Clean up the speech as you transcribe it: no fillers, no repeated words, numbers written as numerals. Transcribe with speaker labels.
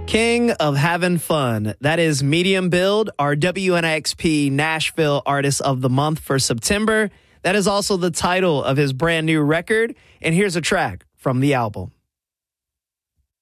Speaker 1: King of Having Fun. That is Medium Build, our WNXP Nashville Artist of the Month for September. That is also the title of his brand new record. And here's a track from the album.